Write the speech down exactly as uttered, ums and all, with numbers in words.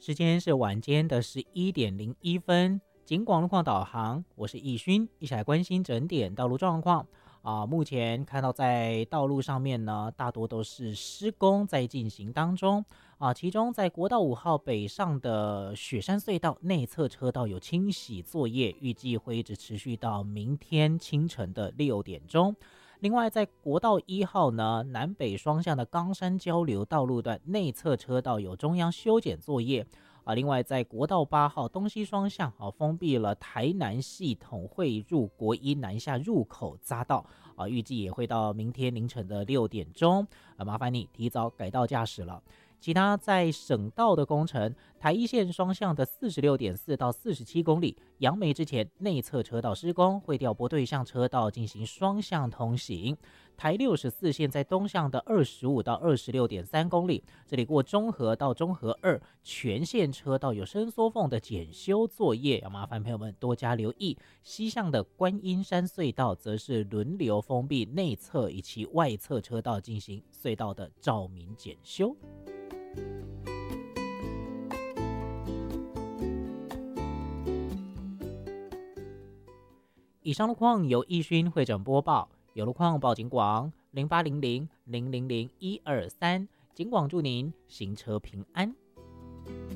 时间是晚间的十一点零一分，警广路况导航，我是易勋，一起来关心整点道路状况啊。目前看到在道路上面呢，大多都是施工在进行当中啊。其中在国道五号北上的雪山隧道内侧车道有清洗作业，预计会一直持续到明天清晨的六点钟。另外，在国道一号呢，南北双向的冈山交流道路段内侧车道有中央修剪作业啊。另外，在国道八号东西双向啊，封闭了台南系统汇入国一南下入口匝道啊，预计也会到明天凌晨的六点钟啊，麻烦你提早改道驾驶了。其他在省道的工程，台一线双向的 四十六点四 到四十七公里，杨梅之前内侧车道施工，会调拨对向车道进行双向通行。台六十四线在东向的二十五到二十六点三公里，这里过中和到中和二全线车道有伸缩缝的检修作业，要麻烦朋友们多加留意。西向的观音山隧道则是轮流封闭内侧以及外侧车道进行隧道的照明检修。以上路况由易勋会诊播报，有路况报警广零八零零零零零一二三，警广祝您行车平安。